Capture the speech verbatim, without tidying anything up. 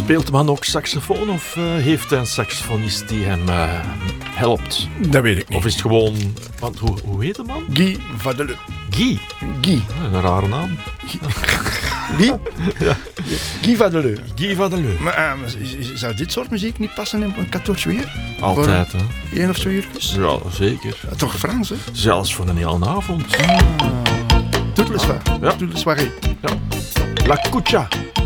Speelt de man ook saxofoon of uh, heeft hij een saxofonist die hem uh, helpt? Dat weet ik niet. Of is het gewoon... Want hoe, hoe heet de man? Guy Vadeleu. Guy? Guy. Een rare naam. Guy? Ja. Guy Vadeleu. Guy Vadeleu. Maar uh, zou dit soort muziek niet passen in een katoortje weer? Altijd, hè? Eén of twee uurtjes? Ja, zeker. Ja, toch Frans, hè? Zelfs voor een hele avond. Ah. Toute le soir. Ja. Toute le soirée. Ja. La Cuccia.